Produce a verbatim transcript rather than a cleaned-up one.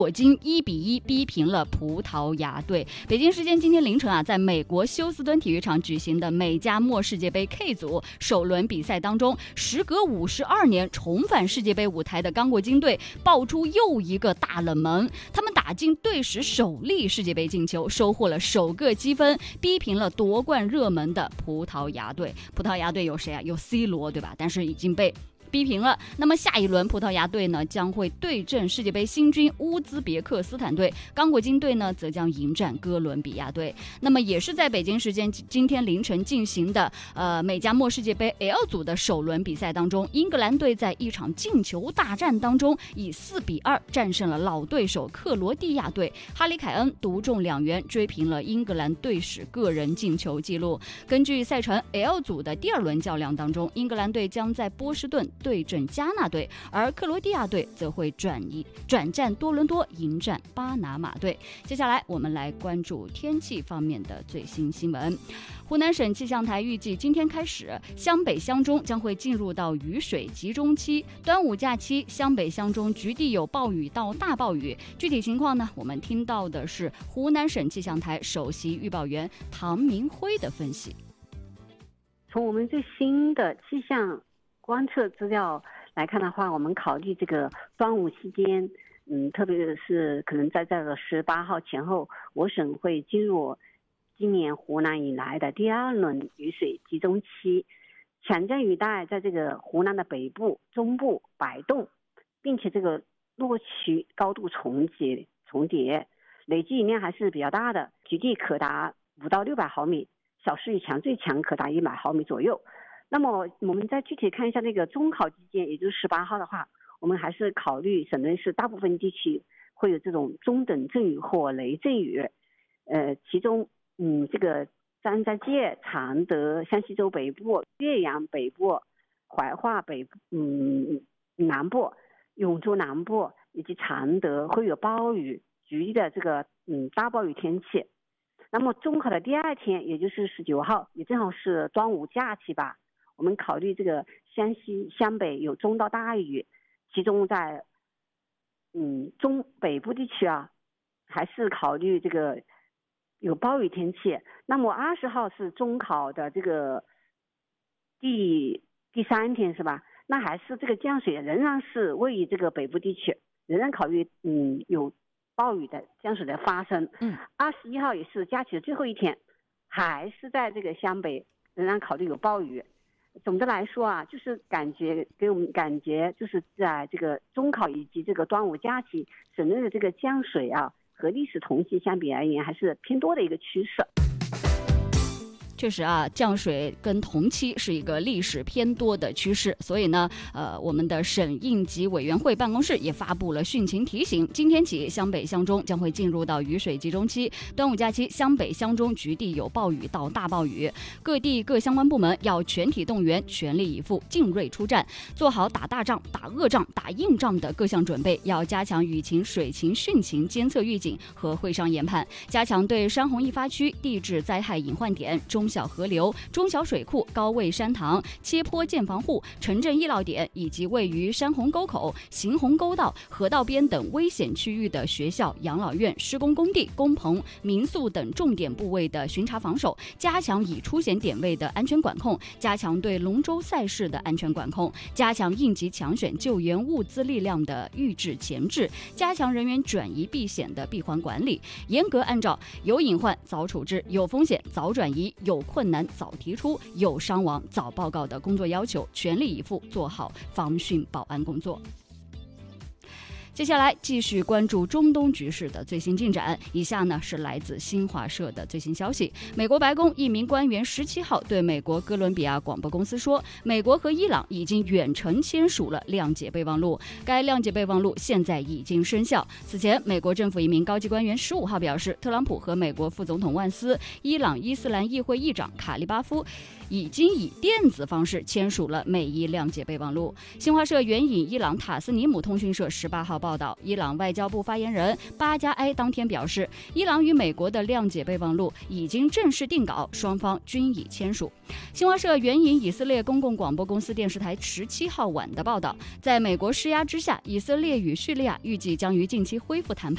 火金一比一逼平了葡萄牙队。北京时间今天凌晨啊，在美国休斯敦体育场举行的美加墨世界杯 K 组首轮比赛当中，时隔五十二年重返世界杯舞台的刚果金队爆出又一个大冷门，他们打进队史首粒世界杯进球，收获了首个积分，逼平了夺冠热门的葡萄牙队。葡萄牙队有谁啊？有 C 罗，对吧？但是已经被逼平了。那么下一轮葡萄牙队呢将会对阵世界杯新军乌兹别克斯坦队，刚果金队呢则将迎战哥伦比亚队。那么也是在北京时间今天凌晨进行的呃美加墨世界杯 L 组的首轮比赛当中，英格兰队在一场进球大战当中以四比二战胜了老对手克罗地亚队，哈里凯恩独中两元，追平了英格兰队史个人进球纪录。根据赛程 L 组的第二轮较量当中，英格兰队将在波士顿对阵加纳队，而克罗地亚队则会转移转战多伦多迎战巴拿马队。接下来我们来关注天气方面的最新新闻。湖南省气象台预计今天开始，湘北湘中将会进入到雨水集中期，端午假期湘北湘中局地有暴雨到大暴雨。具体情况呢，我们听到的是湖南省气象台首席预报员唐明辉的分析。 从我们最新的气象观测资料来看的话，我们考虑这个端午期间，嗯，特别是可能在这个十八号前后，我省会进入今年湖南以来的第二轮雨水集中期，强降雨带在这个湖南的北部、中部摆动，并且这个落区高度重叠重叠，累计雨量还是比较大的，局地可达五到六百毫米，小时雨强，最强可达一百毫米左右。那么我们再具体看一下那个中考期间，也就是十八号的话，我们还是考虑省内市大部分地区会有这种中等阵雨或雷阵雨，呃，其中嗯这个张家界、常德、湘西州北部、岳阳北部、怀化北部、嗯南部、永州南部以及常德会有暴雨局地的这个嗯大暴雨天气。那么中考的第二天，也就是十九号，也正好是端午假期吧。我们考虑这个湘西、湘北有中到大雨，其中在嗯中北部地区啊，还是考虑这个有暴雨天气。那么二十号是中考的这个第第三天是吧？那还是这个降水仍然是位于这个北部地区，仍然考虑嗯有暴雨的降水的发生。 嗯， 二十一号也是假期的最后一天，还是在这个湘北仍然考虑有暴雨。总的来说啊，就是感觉给我们感觉就是在这个中考以及这个端午假期，省内的这个降水啊，和历史同期相比而言，还是偏多的一个趋势。 确实啊，降水跟同期是一个历史偏多的趋势，所以呢，呃，我们的省应急委员会办公室也发布了汛情提醒，今天起，湘北湘中将会进入到雨水集中期，端午假期湘北湘中局地有暴雨到大暴雨，各地各相关部门要全体动员，全力以赴，精锐出战，做好打大仗、打恶仗、打硬仗的各项准备，要加强雨情、水情、汛情监测预警和会商研判，加强对山洪易发区、地质灾害隐患点、中小河流、中小水库、高位山塘、切坡建房户、城镇医疗点以及位于山洪沟口、行洪沟道、河道边等危险区域的学校、养老院、施工工地、工棚、民宿等重点部位的巡查防守，加强已出险点位的安全管控，加强对龙舟赛事的安全管控，加强应急抢选救援物资力量的预置前置，加强人员转移避险的闭环管理，严格按照有隐患早处置、有风险早转移、有困难早提出、有伤亡早报告的工作要求，全力以赴做好防汛保安工作。接下来继续关注中东局势的最新进展。以下呢是来自新华社的最新消息。美国白宫一名官员十七号对美国哥伦比亚广播公司说，美国和伊朗已经远程签署了谅解备忘录，该谅解备忘录现在已经生效。此前，美国政府一名高级官员十五号表示，特朗普和美国副总统万斯、伊朗伊斯兰议会议长卡利巴夫已经以电子方式签署了美伊谅解备忘录。新华社援引伊朗塔斯尼姆通讯社十八号报道，伊朗外交部发言人巴加埃当天表示，伊朗与美国的谅解备忘录已经正式定稿，双方均已签署。新华社援引以色列公共广播公司电视台十七号晚的报道，在美国施压之下，以色列与叙利亚预计将于近期恢复谈判。